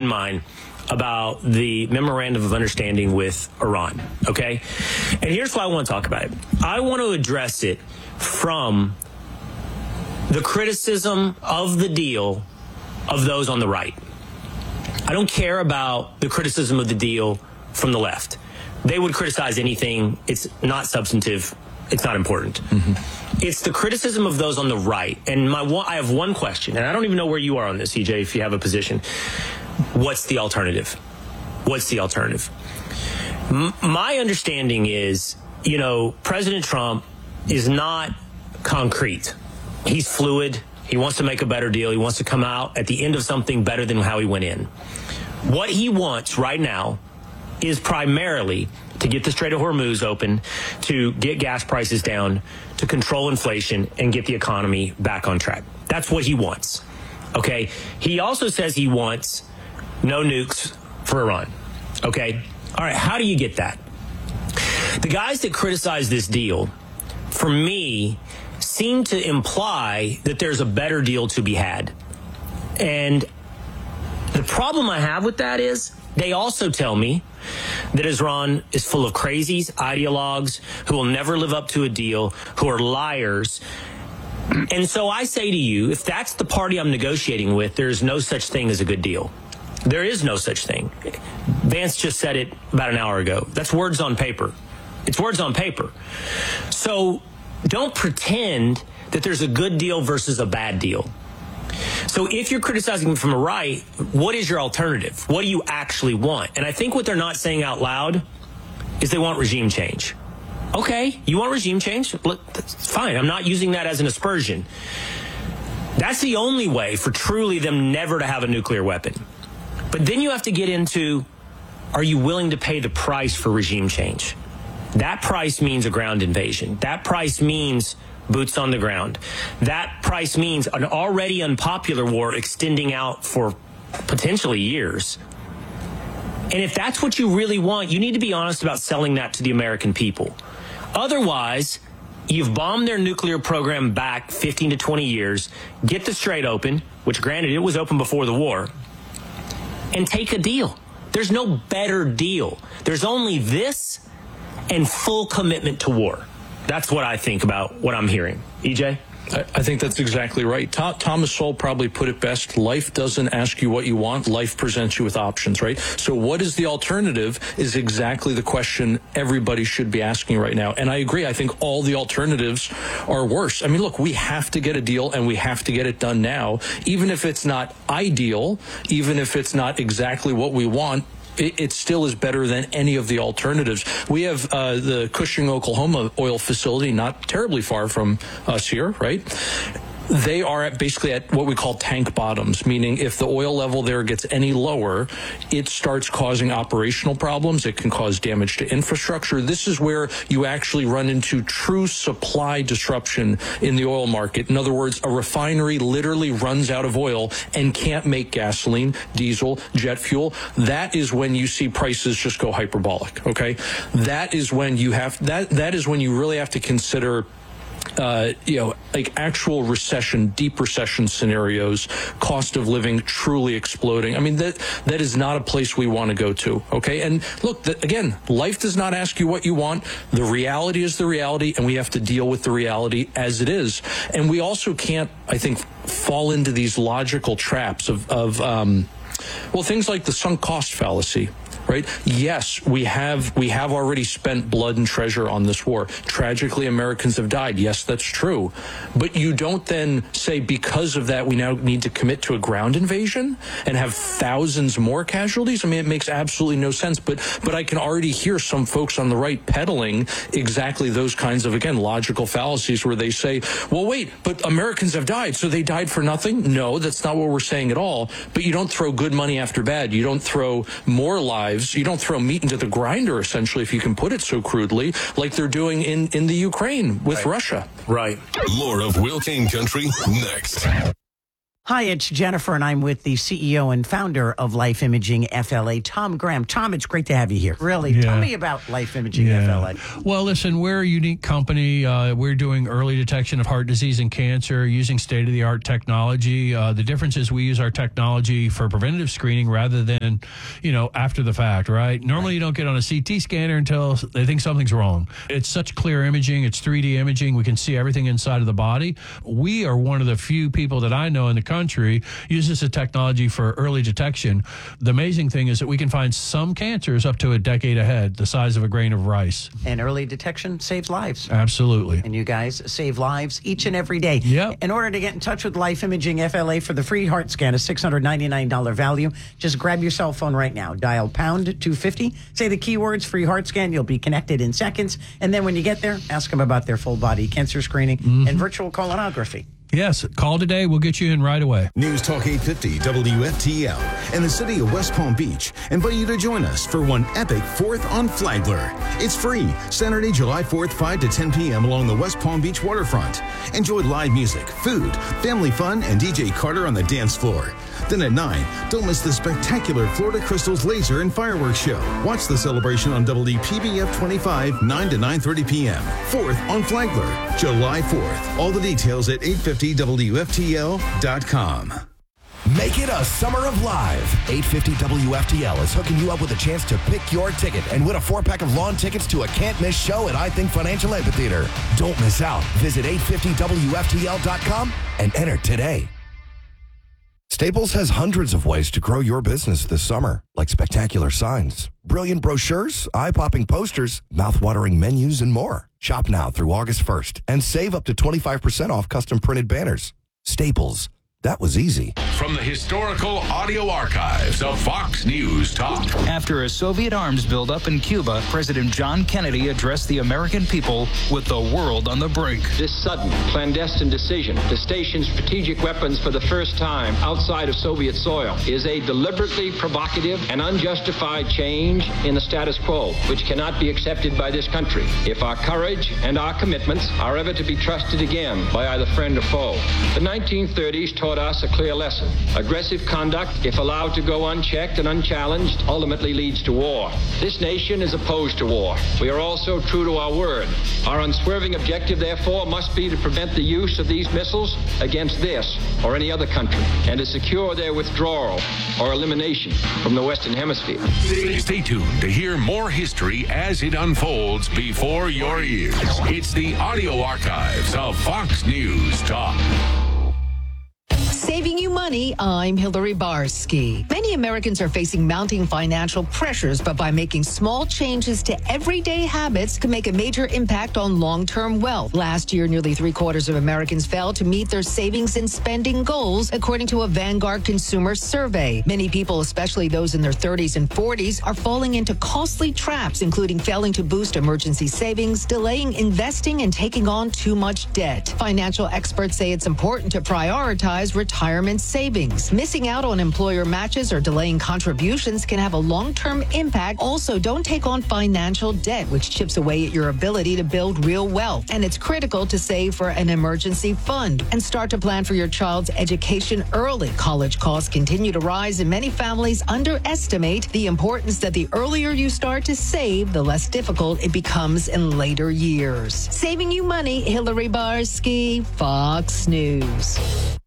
mind about the memorandum of understanding with Iran, okay? And here's why I want to talk about it. I want to address it from the criticism of the deal of those on the right. I don't care about the criticism of the deal from the left. They would criticize anything. It's not substantive. It's not important. It's the criticism of those on the right. And I have one question, and I don't even know where you are on this, CJ, if you have a position. What's the alternative? What's the alternative? My understanding is, President Trump is not concrete. He's fluid. He wants to make a better deal. He wants to come out at the end of something better than how he went in. What he wants right now is primarily to get the Strait of Hormuz open, to get gas prices down, to control inflation, and get the economy back on track. That's what he wants. Okay? He also says he wants no nukes for Iran. Okay? All right, how do you get that? The guys that criticize this deal, for me, seem to imply that there's a better deal to be had. And the problem I have with that is they also tell me that Iran is full of crazies, ideologues, who will never live up to a deal, who are liars. And so I say to you, if that's the party I'm negotiating with, there's no such thing as a good deal. There is no such thing. Vance just said it about an hour ago. That's words on paper. It's words on paper. So don't pretend that there's a good deal versus a bad deal. So if you're criticizing from the right, what is your alternative? What do you actually want? And I think what they're not saying out loud is they want regime change. Okay, you want regime change? That's fine. I'm not using that as an aspersion. That's the only way for truly them never to have a nuclear weapon. But then you have to get into, are you willing to pay the price for regime change? That price means a ground invasion. That price means boots on the ground. That price means an already unpopular war extending out for potentially years. And if that's what you really want, you need to be honest about selling that to the American people. Otherwise, you've bombed their nuclear program back 15 to 20 years, get the Strait open, which granted it was open before the war, and take a deal. There's no better deal. There's only this and full commitment to war. That's what I think about what I'm hearing. EJ? I think that's exactly right. Thomas Sowell probably put it best. Life doesn't ask you what you want. Life presents you with options, right? So what is the alternative is exactly the question everybody should be asking right now. And I agree. I think all the alternatives are worse. I mean, look, we have to get a deal and we have to get it done now. Even if it's not ideal, even if it's not exactly what we want, it still is better than any of the alternatives. We have the Cushing, Oklahoma oil facility, not terribly far from us here, right? They are basically at what we call tank bottoms, meaning if the oil level there gets any lower, it starts causing operational problems. It can cause damage to infrastructure. This is where you actually run into true supply disruption in the oil market. In other words, a refinery literally runs out of oil and can't make gasoline, diesel, jet fuel. That is when you see prices just go hyperbolic, okay? That is when you have, that is when you really have to consider like actual recession, deep recession scenarios, cost of living truly exploding. I mean, that is not a place we want to go to, okay? And look, again, life does not ask you what you want. The reality is the reality, and we have to deal with the reality as it is. And we also can't, I think, fall into these logical traps of things like the sunk cost fallacy. Right? Yes, we have already spent blood and treasure on this war. Tragically, Americans have died. Yes, that's true. But you don't then say because of that we now need to commit to a ground invasion and have thousands more casualties. I mean, it makes absolutely no sense. But I can already hear some folks on the right peddling exactly those kinds of, again, logical fallacies where they say, well, wait, but Americans have died, so they died for nothing? No, that's not what we're saying at all. But you don't throw good money after bad. You don't throw more lives. You don't throw meat into the grinder, essentially, if you can put it so crudely, like they're doing in the Ukraine with Russia. Right. More of Will Cain Country next. Hi, it's Jennifer, and I'm with the CEO and founder of Life Imaging FLA, Tom Graham. Tom, it's great to have you here. Really, tell me about Life Imaging FLA. Well, listen, we're a unique company. We're doing early detection of heart disease and cancer using state-of-the-art technology. The difference is we use our technology for preventative screening rather than, after the fact, right? Normally, you don't get on a CT scanner until they think something's wrong. It's such clear imaging. It's 3D imaging. We can see everything inside of the body. We are one of the few people that I know in the country uses the technology for early detection. The amazing thing is that we can find some cancers up to a decade ahead, the size of a grain of rice. And early detection saves lives. Absolutely. And you guys save lives each and every day. Yep. In order to get in touch with Life Imaging FLA for the free heart scan, a $699 value, just grab your cell phone right now. Dial pound 250, say the keywords free heart scan. You'll be connected in seconds. And then when you get there, ask them about their full body cancer screening and virtual colonography. Yes, call today. We'll get you in right away. News Talk 850 WFTL and the city of West Palm Beach invite you to join us for one epic 4th on Flagler. It's free, Saturday, July 4th, 5 to 10 p.m. along the West Palm Beach waterfront. Enjoy live music, food, family fun, and DJ Carter on the dance floor. Then at 9, don't miss the spectacular Florida Crystals Laser and Fireworks Show. Watch the celebration on WPBF 25, 9 to 9:30 p.m. 4th on Flagler, July 4th. All the details at 850WFTL.com. Make it a summer of live. 850 WFTL is hooking you up with a chance to pick your ticket and win a 4-pack of lawn tickets to a can't-miss show at I Think Financial Amphitheater. Don't miss out. Visit 850WFTL.com and enter today. Staples has hundreds of ways to grow your business this summer, like spectacular signs, brilliant brochures, eye-popping posters, mouth-watering menus, and more. Shop now through August 1st and save up to 25% off custom printed banners. Staples. That was easy. From the historical audio archives of Fox News Talk. After a Soviet arms buildup in Cuba, President John Kennedy addressed the American people with the world on the brink. This sudden, clandestine decision to station strategic weapons for the first time outside of Soviet soil is a deliberately provocative and unjustified change in the status quo, which cannot be accepted by this country if our courage and our commitments are ever to be trusted again by either friend or foe. The 1930s taught us a clear lesson. Aggressive conduct, if allowed to go unchecked and unchallenged, ultimately leads to war. This nation is opposed to war. We are also true to our word. Our unswerving objective, therefore, must be to prevent the use of these missiles against this or any other country and to secure their withdrawal or elimination from the Western Hemisphere. Stay tuned to hear more history as it unfolds before your ears. It's the audio archives of Fox News Talk. Saving you money, I'm Hillary Barsky. Many Americans are facing mounting financial pressures, but by making small changes to everyday habits can make a major impact on long-term wealth. Last year, nearly 3/4 of Americans failed to meet their savings and spending goals, according to a Vanguard consumer survey. Many people, especially those in their 30s and 40s, are falling into costly traps, including failing to boost emergency savings, delaying investing, and taking on too much debt. Financial experts say it's important to prioritize retirement savings. Missing out on employer matches or delaying contributions can have a long-term impact. Also, don't take on financial debt, which chips away at your ability to build real wealth. And it's critical to save for an emergency fund and start to plan for your child's education early. College costs continue to rise, and many families underestimate the importance that the earlier you start to save, the less difficult it becomes in later years. Saving you money, Hillary Barsky, Fox News.